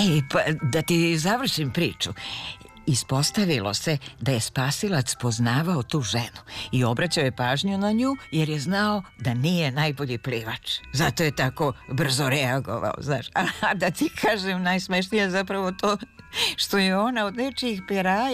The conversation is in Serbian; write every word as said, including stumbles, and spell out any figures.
E, pa da ti završim priču. Ispostavilo se da je spasilac poznavao tu ženu i obraćao je pažnju na nju jer je znao da nije najbolji plivač. Zato je tako brzo reagovao, znaš. A da ti kažem, najsmešnije je zapravo to što je ona od nečijih peraja